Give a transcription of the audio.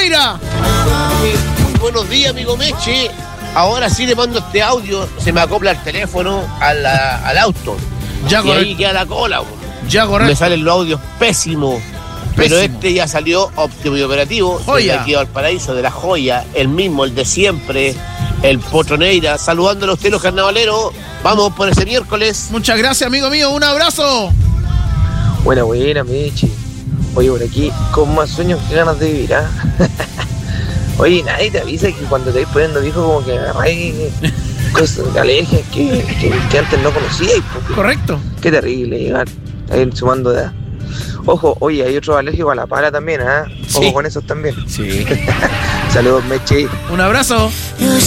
Neira. Muy buenos días, amigo Meche. Ahora sí le mando este audio, se me acopla el teléfono al auto. Ya, y correcto. ahí queda la cola, bro. Ya, correcto. Me salen los audios pésimos. Pero este ya salió óptimo y operativo. Joya. De aquí al paraíso, de la joya, el mismo, el de siempre, el Potro Neira, saludándole a usted los carnavaleros. Vamos por ese miércoles. Muchas gracias, amigo mío. Un abrazo. Buena, Mechi. Oye, por aquí, con más sueños que ganas de vivir, ¿ah? Oye, nadie te avisa que cuando te vais poniendo viejo como que agarráis cosas de alergias que antes no conocíais. Correcto. Qué terrible llegar a ir sumando edad. Ojo, oye, hay otros alérgicos a la pala también, ¿ah? Ojo Sí. con esos también. Sí. Saludos, Mechi. Un abrazo.